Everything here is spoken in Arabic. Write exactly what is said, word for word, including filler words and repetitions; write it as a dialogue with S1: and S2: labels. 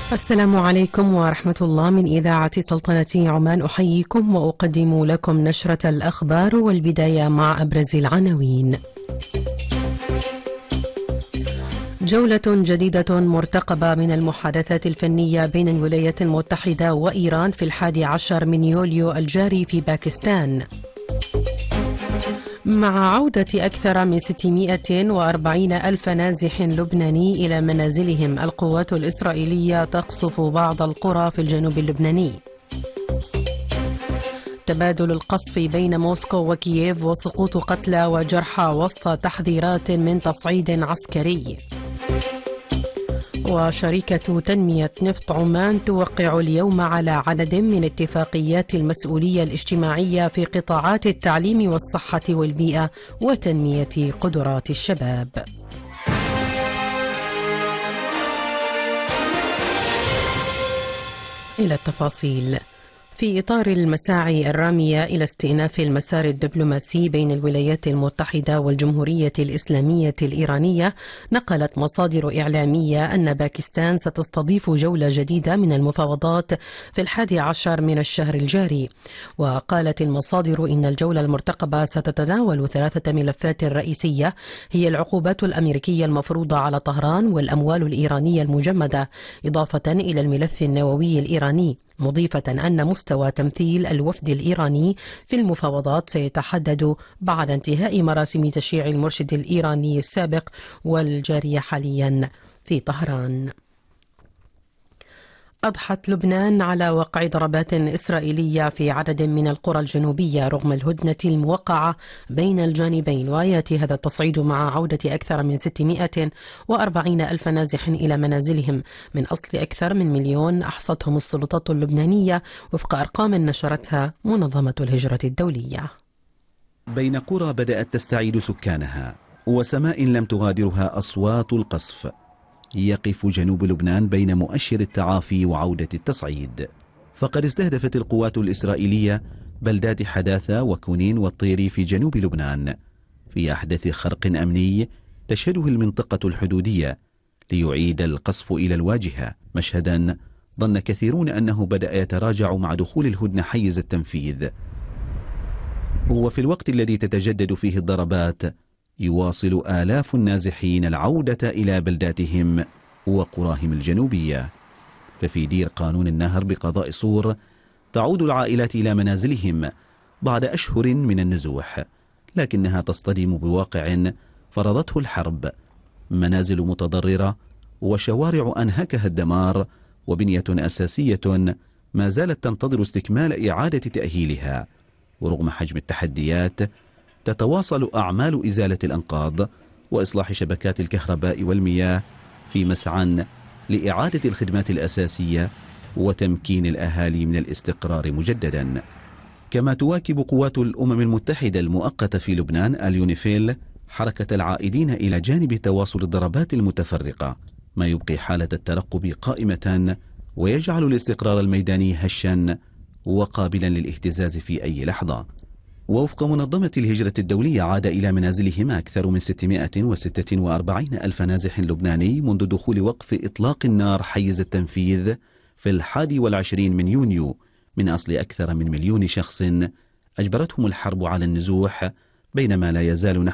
S1: السلام عليكم ورحمة الله. من إذاعة سلطنة عمان أحييكم وأقدم لكم نشرة الأخبار، والبداية مع أبرز العناوين. جولة جديدة مرتقبة من المحادثات الفنية بين الولايات المتحدة وإيران في الحادي عشر من يوليو الجاري في باكستان. مع عودة أكثر من ستمائة وأربعين ألف نازح لبناني إلى منازلهم، القوات الإسرائيلية تقصف بعض القرى في الجنوب اللبناني. تبادل القصف بين موسكو وكييف وسقوط قتلى وجرحى وسط تحذيرات من تصعيد عسكري. وشركة تنمية نفط عمان توقع اليوم على عدد من اتفاقيات المسؤولية الاجتماعية في قطاعات التعليم والصحة والبيئة وتنمية قدرات الشباب. إلى التفاصيل. في إطار المساعي الرامية إلى استئناف المسار الدبلوماسي بين الولايات المتحدة والجمهورية الإسلامية الإيرانية، نقلت مصادر إعلامية أن باكستان ستستضيف جولة جديدة من المفاوضات في الحادي عشر من الشهر الجاري. وقالت المصادر إن الجولة المرتقبة ستتناول ثلاثة ملفات رئيسية، هي العقوبات الأمريكية المفروضة على طهران والأموال الإيرانية المجمدة، إضافة إلى الملف النووي الإيراني، مضيفة أن مستوى تمثيل الوفد الإيراني في المفاوضات سيتحدد بعد انتهاء مراسم تشييع المرشد الإيراني السابق والجارية حاليا في طهران. أضحت لبنان على وقع ضربات إسرائيلية في عدد من القرى الجنوبية رغم الهدنة الموقعة بين الجانبين، ويأتي هذا التصعيد مع عودة أكثر من ستمائة وأربعين ألف نازح إلى منازلهم من أصل أكثر من مليون أحصتهم السلطات اللبنانية وفق أرقام نشرتها منظمة الهجرة الدولية.
S2: بين قرى بدأت تستعيد سكانها وسماء لم تغادرها أصوات القصف، يقف جنوب لبنان بين مؤشر التعافي وعودة التصعيد. فقد استهدفت القوات الإسرائيلية بلدات حداثة وكونين والطيري في جنوب لبنان في أحدث خرق أمني تشهده المنطقة الحدودية ليعيد القصف إلى الواجهة، مشهدا ظن كثيرون أنه بدأ يتراجع مع دخول الهدنة حيز التنفيذ. وفي الوقت الذي تتجدد فيه الضربات، يواصل آلاف النازحين العودة إلى بلداتهم وقراهم الجنوبية. ففي دير قانون النهر بقضاء صور تعود العائلات إلى منازلهم بعد أشهر من النزوح، لكنها تصطدم بواقع فرضته الحرب، منازل متضررة وشوارع أنهكها الدمار وبنية أساسية ما زالت تنتظر استكمال إعادة تأهيلها. ورغم حجم التحديات، تتواصل أعمال إزالة الأنقاض وإصلاح شبكات الكهرباء والمياه في مسعى لإعادة الخدمات الأساسية وتمكين الأهالي من الاستقرار مجددا. كما تواكب قوات الأمم المتحدة المؤقتة في لبنان اليونيفيل حركة العائدين إلى جانب تواصل الضربات المتفرقة، ما يبقي حالة الترقب قائمة ويجعل الاستقرار الميداني هشا وقابلا للاهتزاز في أي لحظة. ووفق منظمة الهجرة الدولية، عاد إلى منازلهم أكثر من ستمائة وستة وأربعين ألف نازح لبناني منذ دخول وقف إطلاق النار حيز التنفيذ في الحادي والعشرين من يونيو من أصل أكثر من مليون شخص أجبرتهم الحرب على النزوح، بينما لا يزال نحو